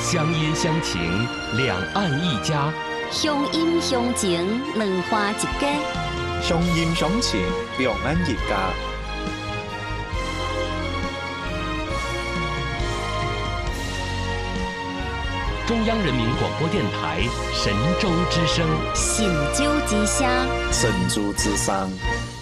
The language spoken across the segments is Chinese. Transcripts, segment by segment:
乡音乡情，两岸一家。 乡音乡情，两花一家。 乡音乡情，两岸一家。 中央人民广播电台神州之声， 神州之声， 神州之声。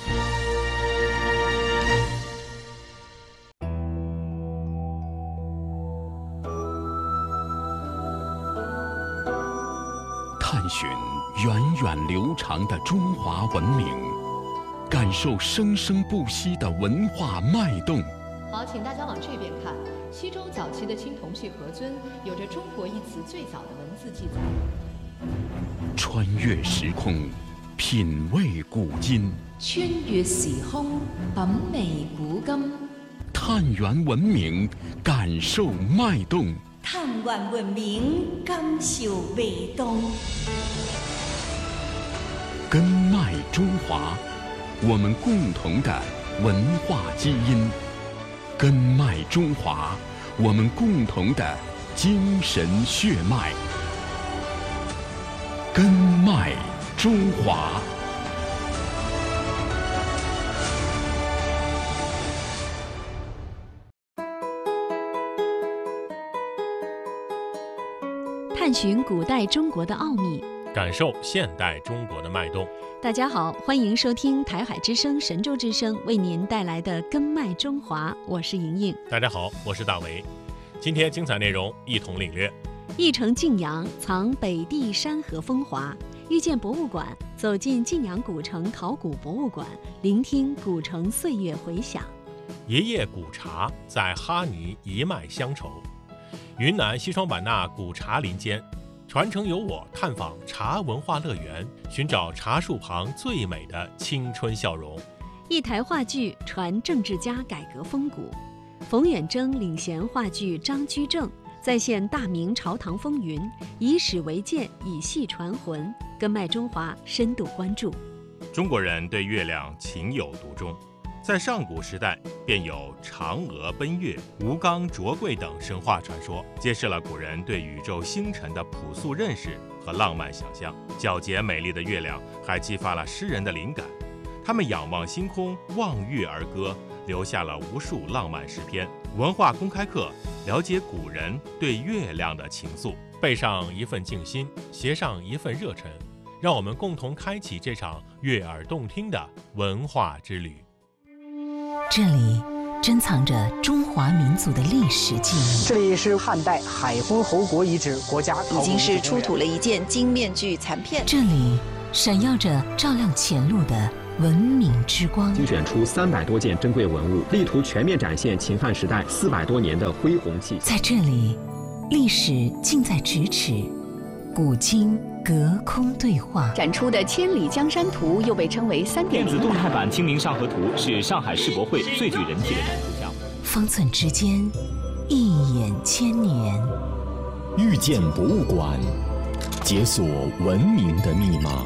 探寻源远流长的中华文明，感受生生不息的文化脉动。 好，请大家往这边看。西周早期的青铜器盒尊有着“中国”一词最早的文字记载。 穿越时空，品味古今； 穿越时空，品味古今。 探源文明，感受脉动。 探源文明，感受脉动。 根脉中华，我们共同的文化基因。根脉中华，我们共同的精神血脉。根脉中华。 探寻古代中国的奥秘， 感受现代中国的脉动。 大家好，欢迎收听台海之声、神州之声为您带来的《根脉中华》，我是莹莹。 大家好，我是大为。今天精彩内容一同领略。 一城晋阳藏北地山河风华，遇见博物馆，走进晋阳古城考古博物馆，聆听古城岁月回响。 爷爷古茶在哈尼一脉乡愁。云南西双版纳古茶林间，传承由我探访茶文化乐园，寻找茶树旁最美的青春笑容。 一台话剧传政治家改革风骨，冯远征领衔话剧《张居正》再现大明朝堂风云，以史为鉴，以戏传魂。根脉中华深度关注。 中国人对月亮情有独钟，在上古时代便有嫦娥奔月、吴刚卓贵等神话传说，揭示了古人对宇宙星辰的朴素认识和浪漫想象。皎洁美丽的月亮还激发了诗人的灵感，他们仰望星空，望月而歌，留下了无数浪漫诗篇。文化公开课了解古人对月亮的情愫，背上一份静心，携上一份热忱，让我们共同开启这场悦耳动听的文化之旅。 这里珍藏着中华民族的历史记忆。 这里是汉代海昏侯国遗址国家考古已经是出土了一件金面具残片。 这里闪耀着照亮前路的文明之光， 精选出300多件珍贵文物，力图全面展现秦汉时代400多年的恢弘气息。 在这里，历史近在咫尺，古今隔空对话。 展出的《千里江山图》又被称为3.0 电子动态版《清明上河图》是上海世博会最具人气的展出项目。 方寸之间，一眼千年。 遇见博物馆，解锁文明的密码。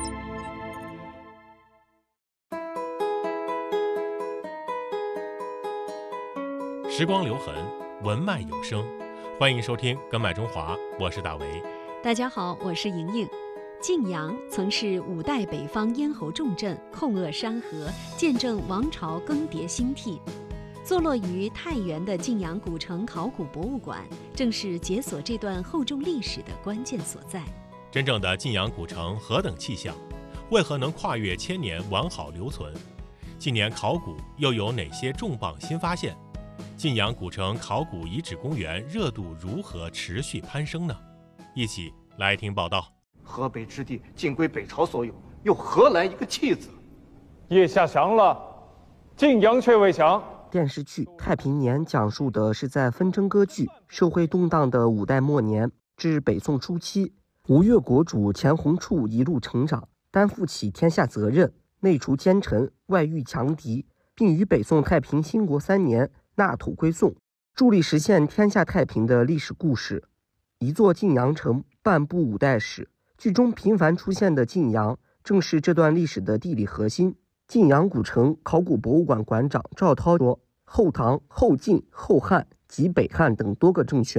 时光留痕，文脉有声。欢迎收听《根脉中华》，我是大为。 大家好，我是莹莹。晋阳曾是5代北方咽喉重镇，控扼山河，见证王朝更迭兴替。坐落于太原的晋阳古城考古博物馆，正是解锁这段厚重历史的关键所在。 真正的晋阳古城何等气象？为何能跨越千年完好留存？近年考古又有哪些重磅新发现？晋阳古城考古遗址公园热度如何持续攀升呢？一起来听报道。 河北之地尽归北朝所有，又何来一个弃子？ 叶下降了，晋阳却未降。 电视剧《太平年》讲述的是在纷争割据、社会动荡的5代末年至北宋初期，吴越国主钱弘处一路成长，担负起天下责任，内除奸臣，外御强敌，并于北宋太平兴国3年纳土归宋，助力实现天下太平的历史故事。一座晋阳城，半部5代史。剧中频繁出现的晋阳，正是这段历史的地理核心。晋阳古城考古博物馆馆长赵涛说，后唐、后晋、后汉及北汉等多个政权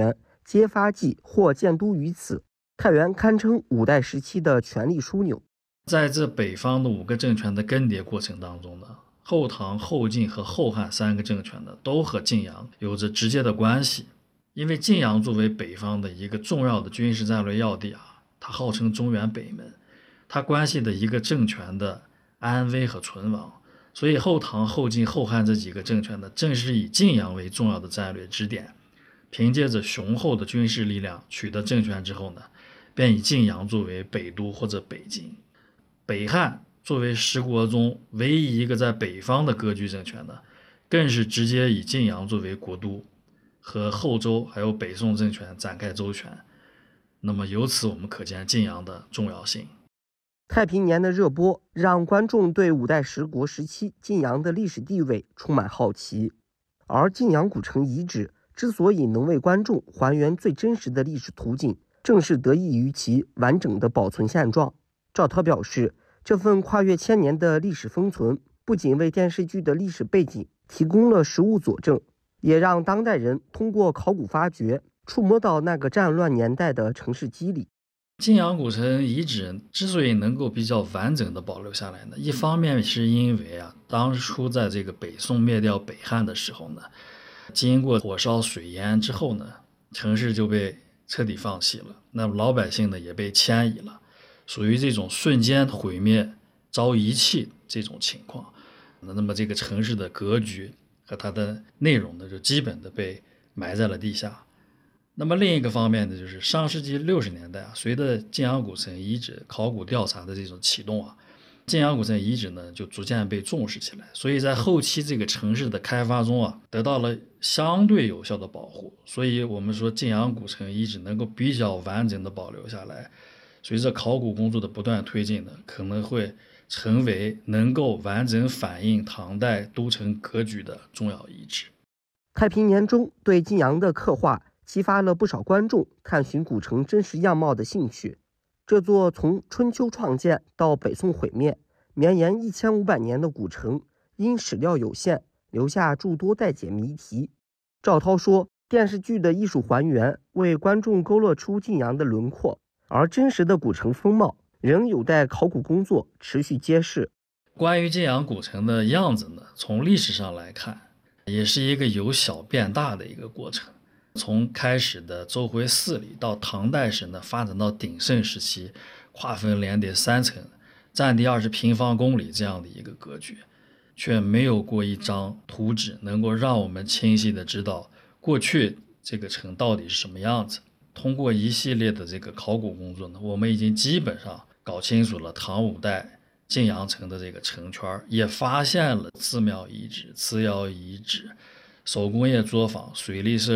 皆发迹或建都于此。太原堪称五代时期的权力枢纽。 在这北方的5个政权的更迭过程当中呢，后唐、后晋和后汉3个政权呢，都和晋阳有着直接的关系。因为晋阳作为北方的一个重要的军事战略要地啊，它号称中原北门，它关系的一个政权的安危和存亡。所以后唐、后晋、后汉这几个政权呢，正是以晋阳为重要的战略支点，凭借着雄厚的军事力量取得政权之后呢，便以晋阳作为北都或者北京。北汉作为十国中唯一一个在北方的割据政权呢，更是直接以晋阳作为国都，和后周还有北宋政权展开周旋。那么由此我们可见晋阳的重要性。 太平年的热播让观众对五代十国时期晋阳的历史地位充满好奇，而晋阳古城遗址之所以能为观众还原最真实的历史图景，正是得益于其完整的保存现状。赵涛表示，这份跨越1000年的历史封存，不仅为电视剧的历史背景提供了实物佐证，也让当代人通过考古发掘触摸到那个战乱年代的城市肌理。 晋阳古城遗址之所以能够比较完整的保留下来呢，一方面是因为当初在这个北宋灭掉北汉的时候呢，经过火烧水淹之后呢，城市就被彻底放弃了，那老百姓呢也被迁移了，属于这种瞬间毁灭遭遗弃这种情况。那么这个城市的格局和它的内容呢，就基本的被埋在了地下。那么另一个方面呢，就是上世纪60年代随着晋阳古城遗址考古调查的这种启动晋阳古城遗址呢就逐渐被重视起来，所以在后期这个城市的开发中得到了相对有效的保护。所以我们说晋阳古城遗址能够比较完整的保留下来，随着考古工作的不断推进呢，可能会成为能够完整反映唐代都城格局的重要遗址。 太平年中对晋阳的刻画激发了不少观众探寻古城真实样貌的兴趣。这座从春秋创建到北宋毁灭，绵延1500年的古城，因史料有限，留下诸多待解谜题。赵涛说，电视剧的艺术还原为观众勾勒出晋阳的轮廓，而真实的古城风貌仍有待考古工作持续揭示。 关于晋阳古城的样子呢，从历史上来看，也是一个由小变大的一个过程。从开始的周回4里到唐代时呢，发展到鼎盛时期，跨分连叠3层，占地20平方公里这样的一个格局，却没有过一张图纸能够让我们清晰的知道过去这个城到底是什么样子。通过一系列的这个考古工作呢，我们已经基本上搞清楚了唐5代晋阳城的这个城圈，也发现了寺庙遗址、瓷窑遗址、手工业作坊、水利设